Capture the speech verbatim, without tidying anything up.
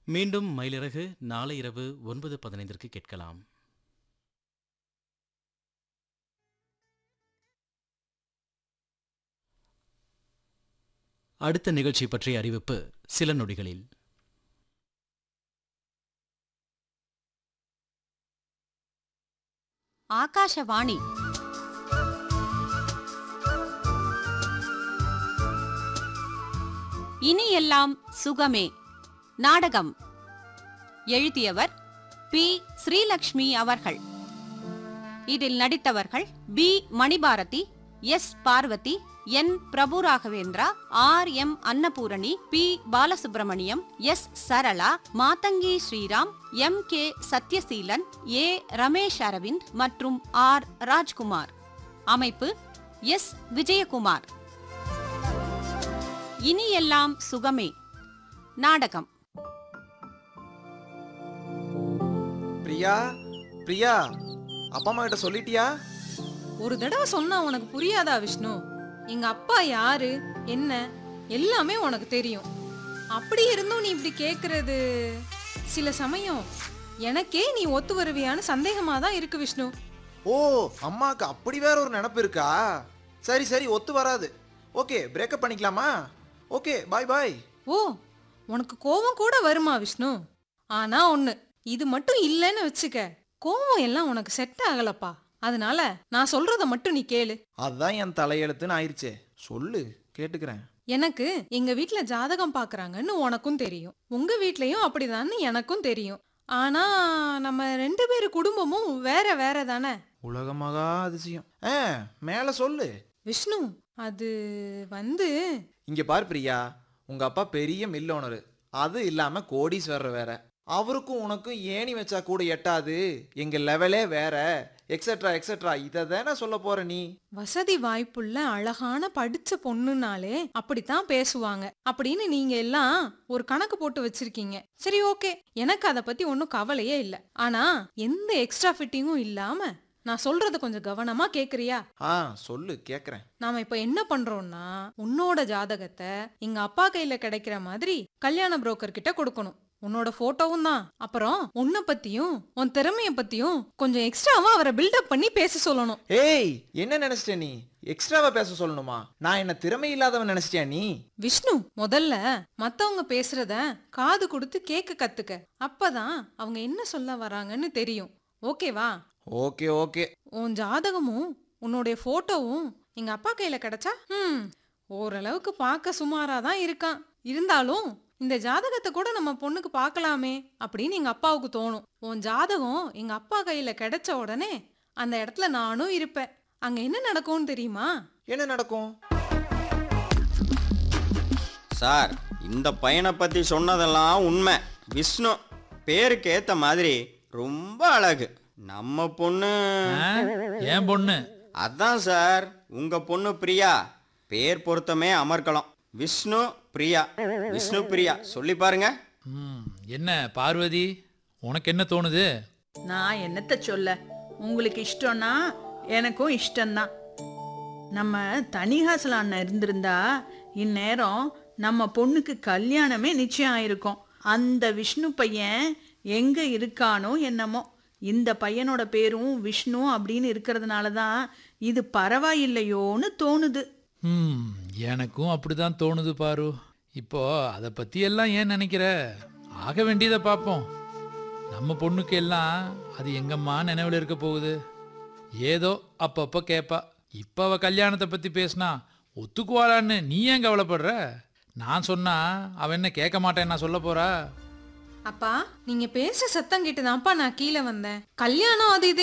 மீண்டும் மயிலிறகு நாளை இரவு ஒன்பது பதினைந்திற்கு கேட்கலாம். அடுத்த நிகழ்ச்சி பற்றிய அறிவிப்பு சில நொடிகளில். ஆகாஷவாணி இனி எல்லாம் சுகமே நாடகம். எழுதியவர் பி ஸ்ரீலக்ஷ்மி அவர்கள். இதில் நடித்தவர்கள் பி மணிபாரதி, எஸ் பார்வதி, என் பிரபுராகவேந்திரா, R M Annapurani, B Balasubramaniam, S Sarala, Matangi Sriram, M K Sathyaseelan, ஏ ரமேஷ் அரவிந்த் மற்றும் ஆர் ராஜ்குமார். அமைப்பு எஸ் விஜயகுமார். இனி எல்லாம் சுகமே நாடகம். பிரியா, பிரியா, அப்பா அம்மா கிட்ட சொல்லிட்டியா? ஒரு தடவை சொன்னா உனக்கு புரியாதா விஷ்ணு? எங்க அப்பா யாரு என்ன எல்லாமே உனக்கு தெரியும். அப்படி இருந்தும் நீ இப்படி கேக்குறது சில சமயம் எனக்கே நீ ஒத்து வருவியான்னு சந்தேகமா தான் இருக்கு விஷ்ணு. ஓ, அம்மாக்கு அப்படி வேற ஒரு நினைப்பு இருக்கா? சரி சரி, ஒத்து வராது. ஓகே, பிரேக்கப் பண்ணிக்கலாமா? ஓகே, பாய் பாய். ஓ, உனக்கு கோவம் கூட வருமா விஷ்ணு? ஆனா ஒண்ணு, இது மட்டும் இல்லைன்னு வச்சுக்க, கோவம் எல்லாம் உனக்கு செட் ஆகலப்பா. அதனால நான் சொல்றத மட்டும் நீ கேளு. அதுதான் என் தலையெழுத்துன்னு ஆயிடுச்சே. சொல்லு, கேட்டுக்கிறேன். எனக்கு எங்க வீட்ல ஜாதகம் பாக்குறாங்கன்னு உனக்கும் தெரியும், உங்க வீட்லயும் அப்படிதான்னு எனக்கும் தெரியும். ஆனா நம்ம ரெண்டு பேரு குடும்பமும் வேற வேற தானே. உலகமகா அதிசயம். ஆ, மேல சொல்லு விஷ்ணு. அது வந்து இங்க பார் பிரியா, உங்க அப்பா பெரிய மில் ஓனரு, அது இல்லாம கோடீஸ்வரர் வேற. அவருக்கும் உனக்கும் ஏணி வச்சா கூட எட்டாது, எங்க லெவலே வேற, எக்ஸெட்ரா எக்ஸெட்ரா. இதை தானே சொல்ல போற நீ? வசதி வாய்ப்புள்ள அழகான படிச்ச பொண்ணுனாலே அப்படித்தான் பேசுவாங்க அப்படின்னு நீங்க எல்லாம் ஒரு கணக்கு போட்டு வச்சிருக்கீங்க. சரி, ஓகே, எனக்கு அதை பத்தி ஒன்னும் கவலையே இல்ல. ஆனா எந்த எக்ஸ்ட்ரா ஃபிட்டிங்கும் இல்லாம நான் சொல்றத கொஞ்சம் கவனமா கேக்குறியா? ஆ, சொல்லு, கேக்குறேன். நாம இப்ப என்ன பண்றோம்னா, உன்னோட ஜாதகத்தை எங்க அப்பா கையில கிடைக்கிற மாதிரி கல்யாண புரோக்கர் கிட்ட கொடுக்கணும். உன்னோட போட்டோவும் தான். அப்புறம் உன்னை பத்தியும் உன் திறமைய பத்தியும் கொஞ்சம் எக்ஸ்ட்ராவா அவரை பில்டப் பண்ணி பேச சொல்லணும். ஏய், என்ன நினைச்சிட்ட நீ? எக்ஸ்ட்ராவா பேச சொல்லணுமா? நான் என்ன திறமை இல்லாதவன் நினைச்சிட்டியா நீ? விஷ்ணு, முதல்ல மத்தவங்க பேசுறத காது கொடுத்து கேட்க கத்துக்க. அப்பதான் அவங்க என்ன சொல்ல வராங்கன்னு தெரியும். ஓகேவா? Okay okay. உன் ஜாதகமும் உன்னுடைய போட்டோவும் எங்க அப்பா கையில கிடைச்சா ம் ஓரளவுக்கு பார்க்க சுமாரா தான் இருக்கான். இருந்தாலும் இந்த ஜாதகத்தை கூட நம்ம பொண்ணுக்கு பார்க்கலாமே அப்படின்னு எங்க அப்பாவுக்கு தோணும். உன் ஜாதகம் எங்க அப்பா கையில கிடைச்ச உடனே அந்த இடத்துல நானும் இருப்பேன். அங்க என்ன நடக்கும்னு தெரியுமா? என்ன நடக்கும்? சார், இந்த பையனை பற்றி சொன்னதெல்லாம் உண்மை. விஷ்ணு பேருக்கு ஏற்ற மாதிரி ரொம்ப அழகு. நம்ம பொண்ணு ஏன் பொண்ணு? அதான் சார், உங்கள் பொண்ணு பிரியா. பேர் பொருத்தமே அமர்க்கலாம். விஷ்ணு பிரியா, விஷ்ணு பிரியா சொல்லி பாருங்க. ம், என்ன பார்வதி, உனக்கு என்ன தோணுது? நான் என்னத்த சொல்ல, உங்களுக்கு இஷ்டம்னா எனக்கும் இஷ்டம்தான். நம்ம தனிஹாசல் அண்ணன் இருந்திருந்தா இந்நேரம் நம்ம பொண்ணுக்கு கல்யாணமே நிச்சயம் ஆயிருக்கும். அந்த விஷ்ணு பையன் எங்க இருக்கானோ என்னமோ. இந்த பையனோட பேரும் விஷ்ணு அப்படின்னு இருக்கிறதுனால தான் இது பரவாயில்லையோன்னு தோணுது. ம், எனக்கும் அப்படிதான் தோணுது பாரு. இப்போ அதை பத்தி எல்லாம் ஏன் நினைக்கிற? ஆக வேண்டியதை பார்ப்போம். நம்ம பொண்ணுக்கு எல்லாம் அது எங்கம்மா நினைவில் இருக்க போகுது. ஏதோ அப்பப்போ கேட்பா. இப்போ அவ கல்யாணத்தை பத்தி பேசினா ஒத்துக்குவாளான்னு நீ ஏன் கவலைப்படுற? நான் சொன்னா அவ என்ன கேட்க மாட்டேன் நான் சொல்ல போறா? அப்பா, நீங்க பேசுற சத்தம் கேட்டுதான்ப்பா நான் கீழே வந்தேன். கல்யாணம் அது இது